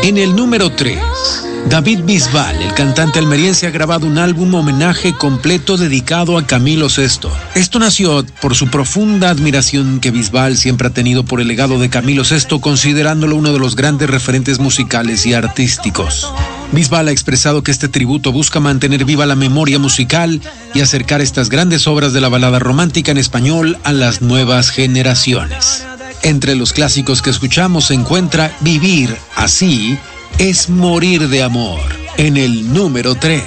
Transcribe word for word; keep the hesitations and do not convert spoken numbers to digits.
En el número tres, David Bisbal, el cantante almeriense, ha grabado un álbum homenaje completo dedicado a Camilo Sesto. Esto nació por su profunda admiración que Bisbal siempre ha tenido por el legado de Camilo Sesto, considerándolo uno de los grandes referentes musicales y artísticos. Bisbal ha expresado que este tributo busca mantener viva la memoria musical y acercar estas grandes obras de la balada romántica en español a las nuevas generaciones. Entre los clásicos que escuchamos se encuentra Vivir así es morir de amor, en el número tres.